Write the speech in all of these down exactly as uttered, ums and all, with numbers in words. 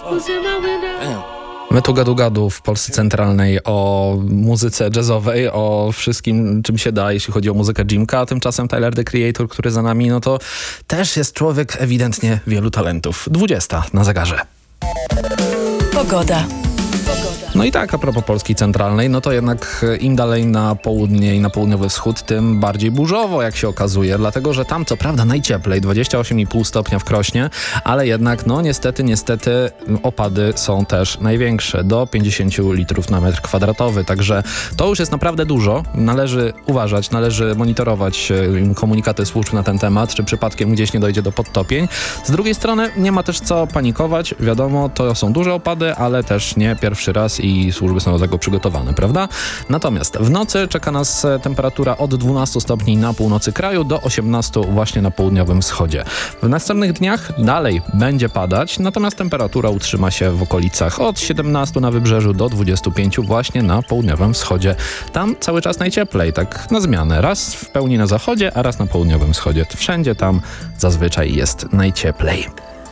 My tu gadu gadu w Polsce Centralnej o muzyce jazzowej, o wszystkim, czym się da, jeśli chodzi o muzykę Jimka, a tymczasem Tyler, the Creator, który za nami, no to też jest człowiek ewidentnie wielu talentów. dwudziesta na zegarze. Pogoda. No i tak, a propos Polski Centralnej, no to jednak im dalej na południe i na południowy wschód, tym bardziej burzowo, jak się okazuje, dlatego, że tam co prawda najcieplej, dwadzieścia osiem i pół stopnia w Krośnie, ale jednak, no niestety, niestety opady są też największe, do pięćdziesiąt litrów na metr kwadratowy, także to już jest naprawdę dużo. Należy uważać, należy monitorować komunikaty służb na ten temat, czy przypadkiem gdzieś nie dojdzie do podtopień. Z drugiej strony nie ma też co panikować, wiadomo, to są duże opady, ale też nie pierwszy raz i służby są do tego przygotowane, prawda? Natomiast w nocy czeka nas temperatura od dwunastu stopni na północy kraju do osiemnastu właśnie na południowym wschodzie. W następnych dniach dalej będzie padać, natomiast temperatura utrzyma się w okolicach od siedemnastu na wybrzeżu do dwudziestu pięciu właśnie na południowym wschodzie. Tam cały czas najcieplej, tak na zmianę. Raz w pełni na zachodzie, a raz na południowym wschodzie. Wszędzie tam zazwyczaj jest najcieplej.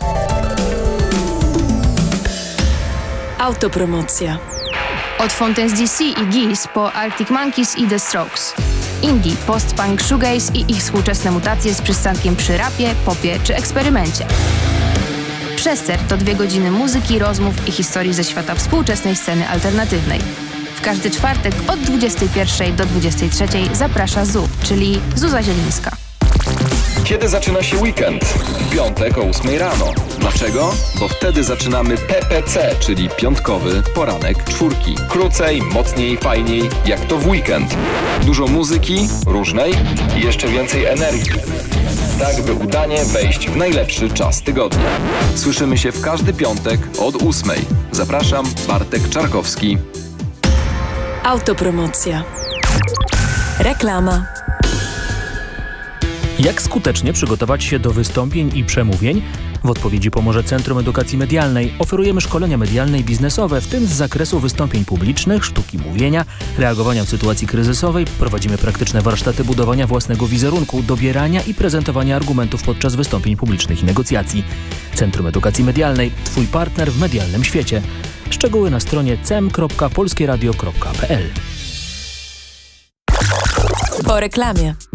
Autopromocja. Od Fontaine's D C i Geese po Arctic Monkeys i The Strokes. Indie, post-punk, shoegaze i ich współczesne mutacje z przystankiem przy rapie, popie czy eksperymencie. Przester to dwie godziny muzyki, rozmów i historii ze świata współczesnej sceny alternatywnej. W każdy czwartek od dwudziestej pierwszej do dwudziestej trzeciej zaprasza Zu, czyli Zuza Zielińska. Kiedy zaczyna się weekend? W piątek o ósmej rano. Dlaczego? Bo wtedy zaczynamy P P C, czyli piątkowy poranek czwórki. Krócej, mocniej, fajniej, jak to w weekend. Dużo muzyki, różnej i jeszcze więcej energii. Tak, by udanie wejść w najlepszy czas tygodnia. Słyszymy się w każdy piątek od ósmej. Zapraszam, Bartek Czarkowski. Autopromocja. Reklama. Jak skutecznie przygotować się do wystąpień i przemówień? W odpowiedzi pomoże Centrum Edukacji Medialnej. Oferujemy szkolenia medialne i biznesowe, w tym z zakresu wystąpień publicznych, sztuki mówienia, reagowania w sytuacji kryzysowej. Prowadzimy praktyczne warsztaty budowania własnego wizerunku, dobierania i prezentowania argumentów podczas wystąpień publicznych i negocjacji. Centrum Edukacji Medialnej. Twój partner w medialnym świecie. Szczegóły na stronie cem kropka polskieradio kropka p l. Po reklamie.